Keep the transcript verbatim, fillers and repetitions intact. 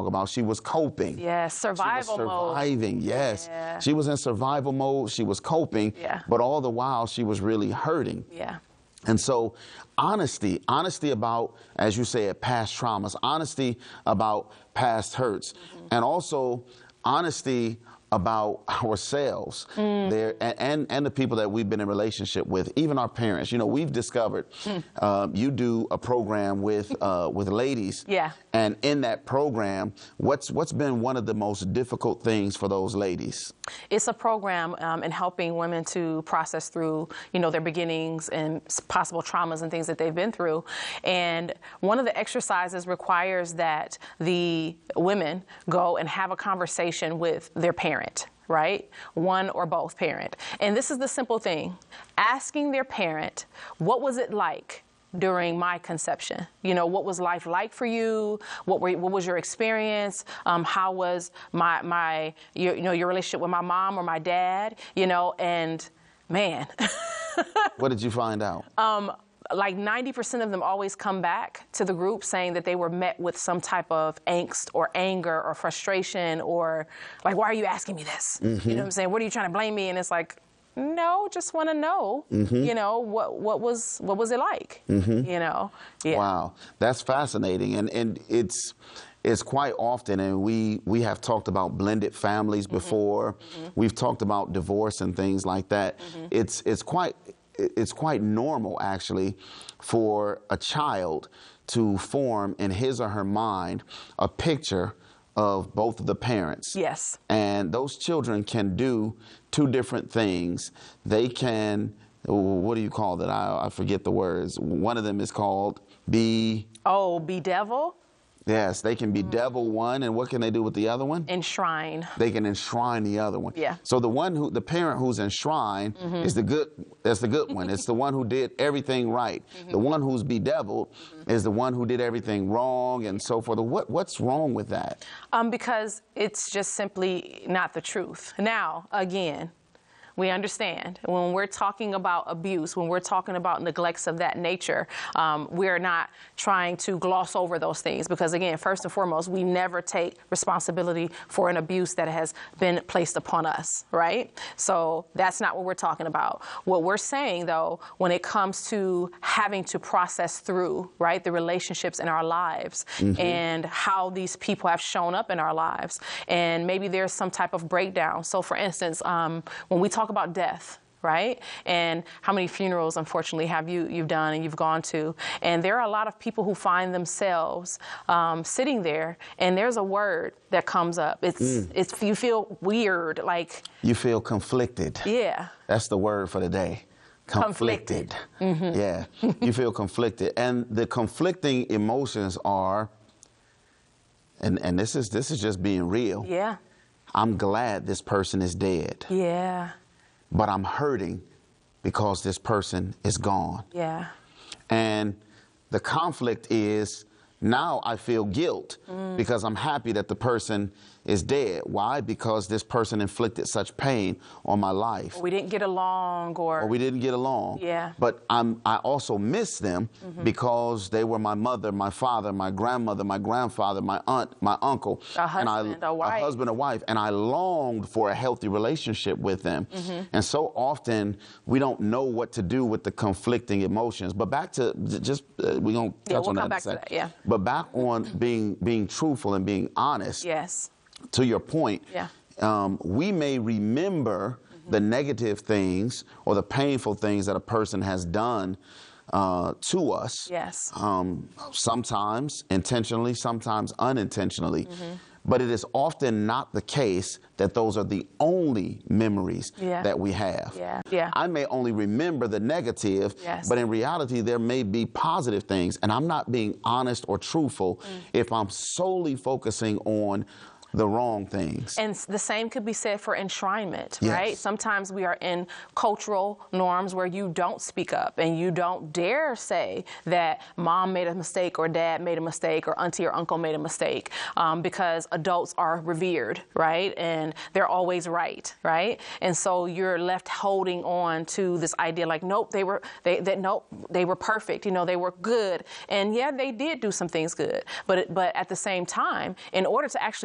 talk about. She was coping. Yeah, survival she was surviving, mode. yes. Yeah. She was in survival mode. She was coping. Yeah. But all the while, she was really hurting. Yeah. And so honesty, honesty about, as you said, past traumas, honesty about past hurts, mm-hmm. and also honesty about ourselves mm. there and, and and the people that we've been in relationship with, even our parents. You know, we've discovered mm. uh, you do a program with uh, with ladies, yeah. and in that program, what's what's been one of the most difficult things for those ladies? It's a program um, in helping women to process through, you know, their beginnings and possible traumas and things that they've been through. And one of the exercises requires that the women go and have a conversation with their parent, right? One or both parent. And this is the simple thing, asking their parent, what was it like during my conception? You know, what was life like for you? What were, what was your experience? Um, how was my, my your, you know, your relationship with my mom or my dad? You know, and man. What did you find out? Um, like ninety percent of them always come back to the group saying that they were met with some type of angst or anger or frustration or like, why are you asking me this? Mm-hmm. You know what I'm saying? What are you trying to blame me? And it's like, no, just want to know, mm-hmm. you know, what what was what was it like? Mm-hmm. You know? Yeah. Wow, that's fascinating, and and it's it's quite often, and we we have talked about blended families before. Mm-hmm. We've talked about divorce and things like that. Mm-hmm. It's it's quite it's quite normal actually for a child to form in his or her mind a picture of both of the parents. Yes. And those children can do two different things. They can, what do you call that? I, I forget the words. One of them is called be... Oh, be devil? Yes, they can be mm. devil one, and what can they do with the other one? Enshrine. They can enshrine the other one. Yeah. So the one who, the parent who's enshrined mm-hmm. is the good, that's the good one. It's the one who did everything right. Mm-hmm. The one who's bedeviled mm-hmm. is the one who did everything wrong and so forth. What, what's wrong with that? Um, because it's just simply not the truth. Now, again, we understand when we're talking about abuse, when we're talking about neglects of that nature, um, we're not trying to gloss over those things because, again, first and foremost, we never take responsibility for an abuse that has been placed upon us, right? So that's not what we're talking about. What we're saying, though, when it comes to having to process through, right, the relationships in our lives mm-hmm. and how these people have shown up in our lives, and maybe there's some type of breakdown. So, for instance, um, when we talk about death, right? And how many funerals, unfortunately, have you you've done and you've gone to? And there are a lot of people who find themselves um, sitting there, and there's a word that comes up. It's mm. it's you feel weird, like you feel conflicted. Yeah, that's the word for the day. Conflicted. conflicted. Mm-hmm. Yeah, you feel conflicted, and the conflicting emotions are, and and this is this is just being real. Yeah, I'm glad this person is dead. Yeah. But I'm hurting because this person is gone. Yeah. And the conflict is now I feel guilt mm. because I'm happy that the person is dead. Why? Because this person inflicted such pain on my life. Or we didn't get along, or... Or we didn't get along. Yeah. But I'm, I also miss them mm-hmm. because they were my mother, my father, my grandmother, my grandfather, my aunt, my uncle. A husband, and I, a wife. A husband, a wife. And I longed for a healthy relationship with them. Mm-hmm. And so often we don't know what to do with the conflicting emotions. But back to just, uh, we're going to touch yeah, we'll on that come in back a second. To that, yeah. But back on being, being truthful and being honest. Yes. To your point, yeah. um, we may remember mm-hmm. the negative things or the painful things that a person has done uh, to us. Yes. Um, sometimes intentionally, sometimes unintentionally. Mm-hmm. But it is often not the case that those are the only memories yeah. that we have. Yeah. Yeah. I may only remember the negative, yes. but in reality, there may be positive things. And I'm not being honest or truthful mm. if I'm solely focusing on the wrong things. And the same could be said for enshrinement, Yes. right? Sometimes we are in cultural norms where you don't speak up and you don't dare say that mom made a mistake or dad made a mistake or auntie or uncle made a mistake, um, because adults are revered, right? And they're always right, right? And so you're left holding on to this idea like, nope, they were, they, that nope, they were perfect, you know, they were good. And yeah, they did do some things good. But, but at the same time, in order to actually